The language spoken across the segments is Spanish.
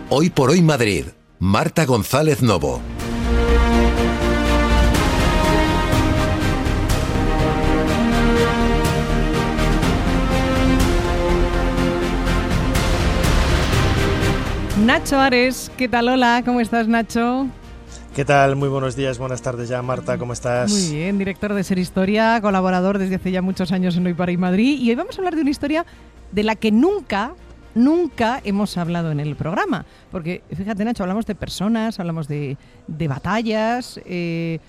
Hoy por Hoy Madrid. Marta González Novo. Nacho Ares, ¿qué tal? Hola, ¿cómo estás, Nacho? ¿Qué tal? Muy buenos días, buenas tardes ya, Marta, ¿cómo estás? Muy bien, director de Ser Historia, colaborador desde hace ya muchos años en Hoy por Hoy Madrid, y hoy vamos a hablar de una historia de la que nunca hemos hablado en el programa, porque fíjate, Nacho, hablamos de personas, hablamos de batallas, de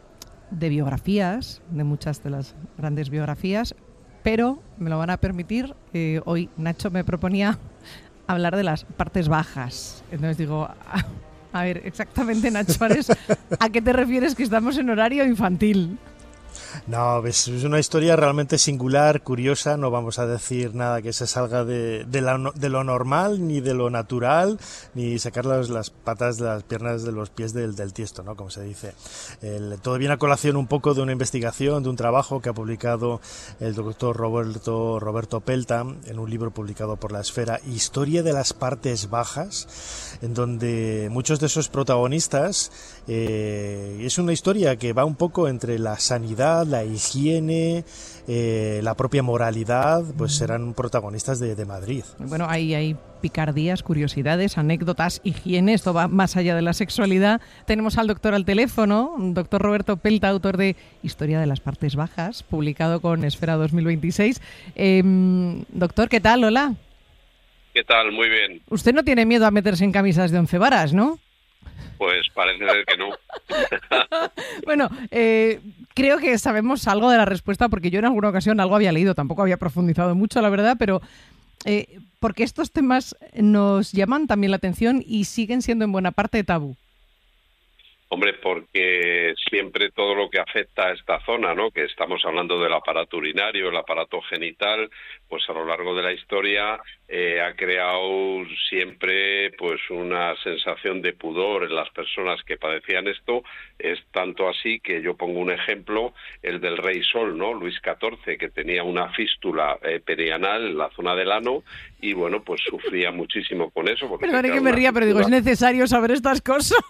biografías, de muchas de las grandes biografías, pero me lo van a permitir, hoy Nacho me proponía hablar de las partes bajas. Entonces digo, a ver, exactamente, Nacho Ares, ¿a qué te refieres que estamos en horario infantil? No, es una historia realmente singular, curiosa, no vamos a decir nada que se salga de lo normal, ni de lo natural, ni sacar las patas de las piernas de los pies del tiesto, ¿no? Como se dice. Todo viene a colación un poco de una investigación, de un trabajo que ha publicado el doctor Roberto Pelta en un libro publicado por La Esfera, Historia de las partes bajas, en donde muchos de esos protagonistas, es una historia que va un poco entre la sanidad, la higiene, la propia moralidad, pues serán protagonistas de Madrid. Bueno, hay picardías, curiosidades, anécdotas, higiene, esto va más allá de la sexualidad. Tenemos al doctor al teléfono, doctor Roberto Pelta, autor de Historia de las partes bajas, publicado con Esfera 2026. Doctor, ¿qué tal? Hola. ¿Qué tal? Muy bien. Usted no tiene miedo a meterse en camisas de 11 varas, ¿no? Pues parece ser que no. Bueno, creo que sabemos algo de la respuesta porque yo en alguna ocasión algo había leído, tampoco había profundizado mucho, la verdad, pero porque estos temas nos llaman también la atención y siguen siendo en buena parte tabú. Hombre, porque siempre todo lo que afecta a esta zona, ¿no? Que estamos hablando del aparato urinario, el aparato genital, pues a lo largo de la historia ha creado siempre pues una sensación de pudor en las personas que padecían esto. Es tanto así que yo pongo un ejemplo, el del Rey Sol, ¿no? Luis XIV, que tenía una fístula perianal en la zona del ano y bueno, pues sufría muchísimo con eso. Perdone que me ría, pero digo, es necesario saber estas cosas.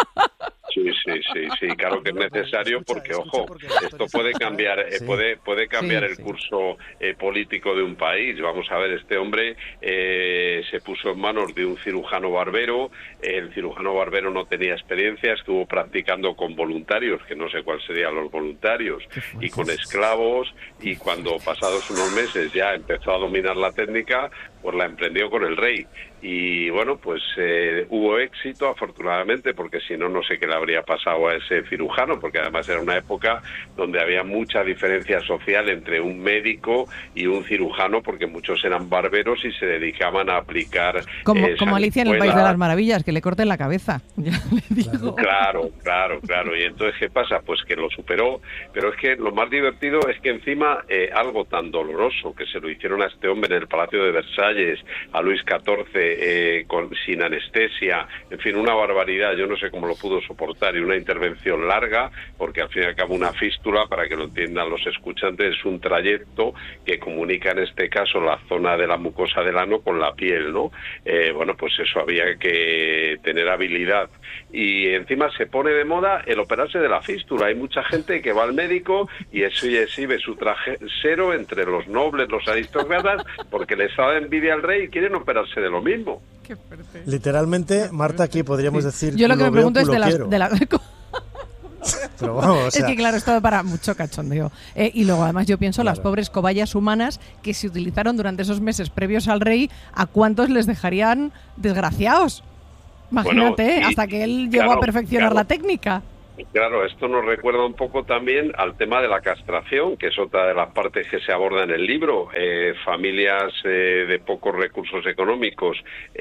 Sí, claro que es necesario porque, ojo, esto puede cambiar, puede cambiar el curso político de un país. Vamos a ver, este hombre se puso en manos de un cirujano barbero. El cirujano barbero no tenía experiencia, estuvo practicando con voluntarios, que no sé cuáles serían los voluntarios, y con esclavos, y cuando pasados unos meses ya empezó a dominar la técnica, pues la emprendió con el rey. Y bueno, pues hubo éxito, afortunadamente, porque si no, no sé qué le habría pasado a ese cirujano, porque además era una época donde había mucha diferencia social entre un médico y un cirujano, porque muchos eran barberos y se dedicaban a aplicar... Como Alicia en el País de las Maravillas, que le corten la cabeza, ya le digo. Claro. Y entonces, ¿qué pasa? Pues que lo superó, pero es que lo más divertido es que encima algo tan doloroso que se lo hicieron a este hombre en el Palacio de Versalles, a Luis XIV, sin anestesia, en fin, una barbaridad. Yo no sé cómo lo pudo soportar, y una intervención larga, porque al fin y al cabo una fístula, para que lo entiendan los escuchantes, es un trayecto que comunica en este caso la zona de la mucosa del ano con la piel, ¿no? Bueno, pues eso había que tener habilidad. Y encima se pone de moda el operarse de la fístula. Hay mucha gente que va al médico y exhibe su trasero entre los nobles, los aristócratas, porque les da envidia al rey y quieren operarse de lo mismo. Qué fuerte. Literalmente, Marta, aquí podríamos decir... Yo lo que me pregunto es de la... Pero vamos, o sea... Es que claro, esto para mucho cachondeo. Y luego además yo pienso las pobres cobayas humanas que se utilizaron durante esos meses previos al rey, ¿a cuántos les dejarían desgraciados? Imagínate, bueno, hasta que él llegó a perfeccionar la técnica. Claro, esto nos recuerda un poco también al tema de la castración, que es otra de las partes que se aborda en el libro. Familias de pocos recursos económicos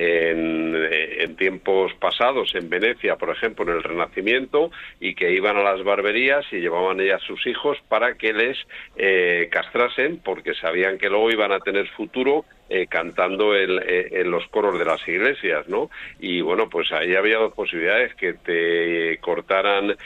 en tiempos pasados, en Venecia, por ejemplo, en el Renacimiento, y que iban a las barberías y llevaban ellas a sus hijos para que les castrasen, porque sabían que luego iban a tener futuro cantando en los coros de las iglesias, ¿no? Y bueno, pues ahí había dos posibilidades: que te cortaran,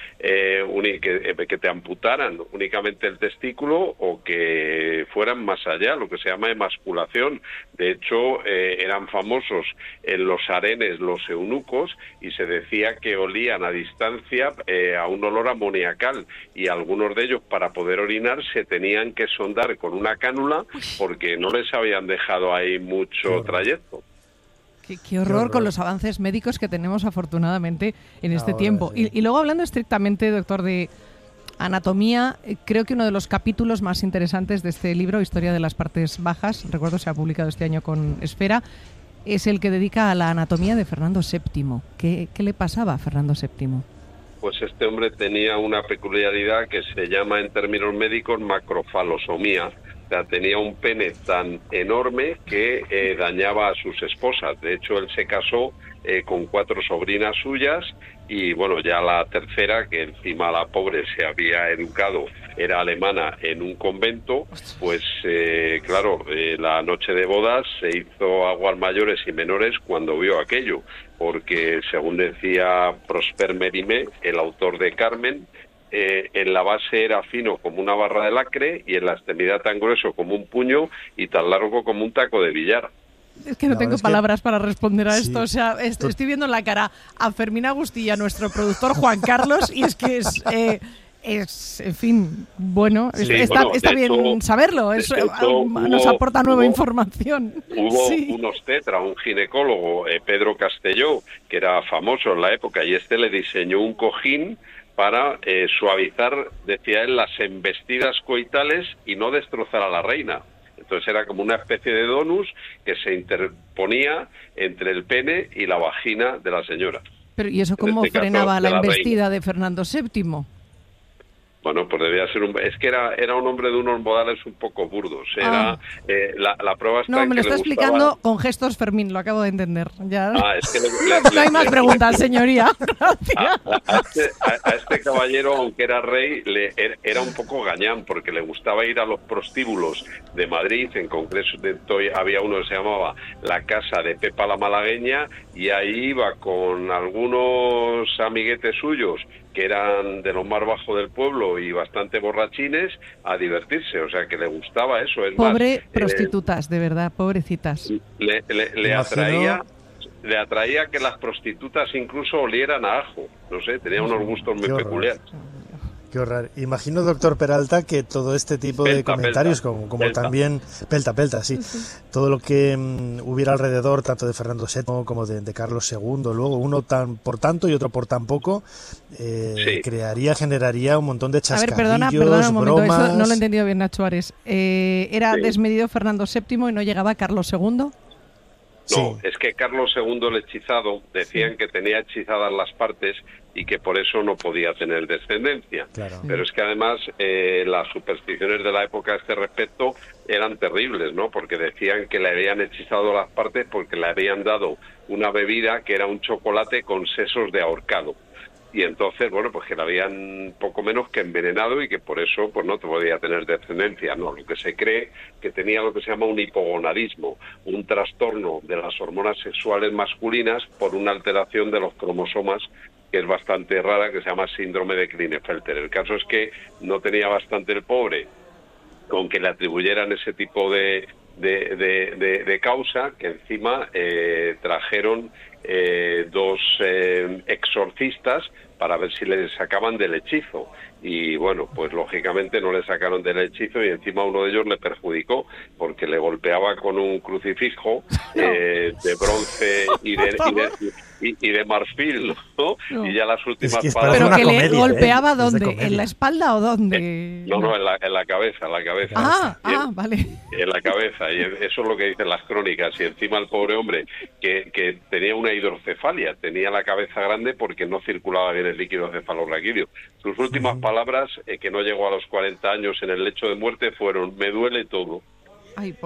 que te amputaran únicamente el testículo, o que fueran más allá, lo que se llama emasculación. De hecho, eran famosos en los harenes los eunucos, y se decía que olían a distancia a un olor amoniacal, y algunos de ellos, para poder orinar, se tenían que sondar con una cánula porque no les habían dejado ahí mucho trayecto. Qué horror con los avances médicos que tenemos afortunadamente en este tiempo. Sí. Y luego, hablando estrictamente, doctor, de anatomía, creo que uno de los capítulos más interesantes de este libro, Historia de las partes bajas, recuerdo se ha publicado este año con Esfera, es el que dedica a la anatomía de Fernando VII. ¿Qué le pasaba a Fernando VII? Pues este hombre tenía una peculiaridad que se llama en términos médicos macrofalosomía. O sea, tenía un pene tan enorme que dañaba a sus esposas. De hecho, él se casó con 4 sobrinas suyas, y bueno, ya la tercera, que encima la pobre se había educado, era alemana, en un convento, pues claro, la noche de bodas se hizo aguas mayores y menores cuando vio aquello, porque según decía Prosper Mérimée, el autor de Carmen, en la base era fino como una barra de lacre, y en la extremidad tan grueso como un puño y tan largo como un taco de billar. Es que no tengo palabras para responder a sí. esto. O sea, estoy viendo en la cara a Fermín Agustí y a nuestro productor Juan Carlos, y es que es en fin, bueno, Sí, está bien saberlo. Eso nos aporta nueva información. Hubo un obstetra, un ginecólogo, Pedro Castelló, que era famoso en la época, y le diseñó un cojín para suavizar, decía él, las embestidas coitales y no destrozar a la reina. Entonces era como una especie de donus que se interponía entre el pene y la vagina de la señora. Pero ¿y eso cómo frenaba la embestida de Fernando VII? Bueno, pues debía ser es que era un hombre de unos modales un poco burdos. Era la prueba está. No, en me lo que está le explicando gustaba... con gestos, Fermín, lo acabo de entender. Ya. Es que no hay más preguntas, señoría. Gracias. A este caballero, aunque era rey, era un poco gañán, porque le gustaba ir a los prostíbulos de Madrid. En concreto había uno que se llamaba la Casa de Pepa la Malagueña, y ahí iba con algunos amiguetes suyos que eran de lo más bajo del pueblo y bastante borrachines, a divertirse. O sea, que le gustaba eso. Es Pobre más, prostitutas, de verdad, pobrecitas. Le atraía que las prostitutas incluso olieran a ajo. No sé, tenía unos gustos muy peculiares. Qué horror. Imagino, doctor Peralta, que todo este tipo de comentarios, como también... Pelta, sí. Todo lo que hubiera alrededor, tanto de Fernando VII como de Carlos II, luego uno por tanto y otro por tan poco, generaría un montón de chascarrillos, perdona un momento, bromas... eso no lo he entendido bien, Nacho Ares. ¿Era desmedido Fernando VII y no llegaba Carlos II? No, es que Carlos II el hechizado, decían que tenía hechizadas las partes y que por eso no podía tener descendencia. Claro. Pero es que además las supersticiones de la época a este respecto eran terribles, ¿no? Porque decían que le habían hechizado las partes porque le habían dado una bebida que era un chocolate con sesos de ahorcado. Y entonces, bueno, pues que la habían poco menos que envenenado, y que por eso pues no podía tener descendencia. No, lo que se cree que tenía lo que se llama un hipogonadismo, un trastorno de las hormonas sexuales masculinas por una alteración de los cromosomas que es bastante rara, que se llama síndrome de Klinefelter. El caso es que no tenía bastante el pobre con que le atribuyeran ese tipo de causa, que encima trajeron 2 exorcistas para ver si le sacaban del hechizo, y bueno, pues lógicamente no le sacaron del hechizo, y encima uno de ellos le perjudicó porque le golpeaba con un crucifijo de bronce y de marfil, ¿no? Y ya las últimas palabras... ¿Pero que comedia, le golpeaba dónde? comedia. ¿En la espalda o dónde? No, en la cabeza, vale. En la cabeza, y eso es lo que dicen las crónicas. Y encima el pobre hombre, que tenía una hidrocefalia, tenía la cabeza grande porque no circulaba bien el líquido cefalorraquídeo. Sus últimas palabras, que no llegó a los 40 años en el lecho de muerte, fueron: me duele todo. Ay,